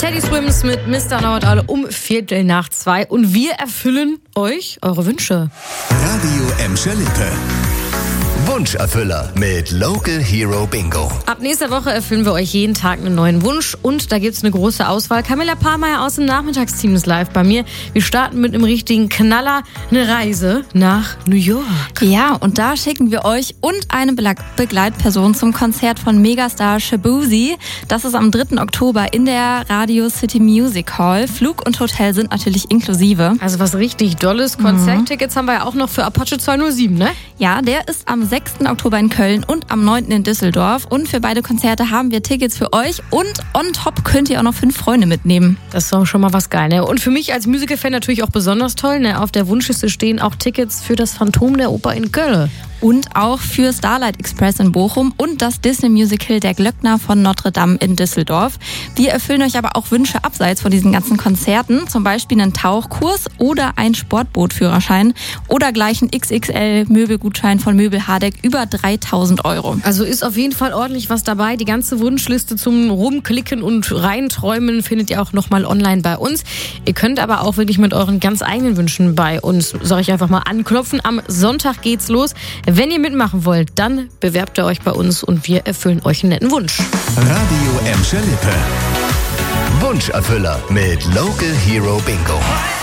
Teddy Swims mit Mr. Know-it-all um 1:15. Und wir erfüllen euch eure Wünsche. Radio Emscher Lippe. Wunscherfüller mit Local Hero Bingo. Ab nächster Woche erfüllen wir euch jeden Tag einen neuen Wunsch und da gibt's eine große Auswahl. Camilla Pahlmeier aus dem Nachmittagsteam ist live bei mir. Wir starten mit einem richtigen Knaller, eine Reise nach New York. Ja, und da schicken wir euch und eine Begleitperson zum Konzert von Megastar Shaboozey. Das ist am 3. Oktober in der Radio City Music Hall. Flug und Hotel sind natürlich inklusive. Also was richtig Dolles. Konzerttickets haben wir ja auch noch für Apache 207, ne? Ja, der ist am 6. Oktober in Köln und am 9. in Düsseldorf. Und für beide Konzerte haben wir Tickets für euch. Und on top könnt ihr auch noch 5 Freunde mitnehmen. Das ist auch schon mal was geil, ne? Und für mich als Musical-Fan natürlich auch besonders toll, ne? Auf der Wunschliste stehen auch Tickets für das Phantom der Oper in Köln. Und auch für Starlight Express in Bochum und das Disney-Musical Der Glöckner von Notre Dame in Düsseldorf. Wir erfüllen euch aber auch Wünsche abseits von diesen ganzen Konzerten. Zum Beispiel einen Tauchkurs oder einen Sportbootführerschein oder gleich einen XXL-Möbelgutschein von Möbel Hardeck über 3.000 €. Also ist auf jeden Fall ordentlich was dabei. Die ganze Wunschliste zum Rumklicken und Reinträumen findet ihr auch nochmal online bei uns. Ihr könnt aber auch wirklich mit euren ganz eigenen Wünschen bei uns, sag ich einfach mal, anklopfen. Am Sonntag geht's los. Wenn ihr mitmachen wollt, dann bewerbt ihr euch bei uns und wir erfüllen euch einen netten Wunsch. Radio Emscher Lippe. Wunscherfüller mit Local Hero Bingo.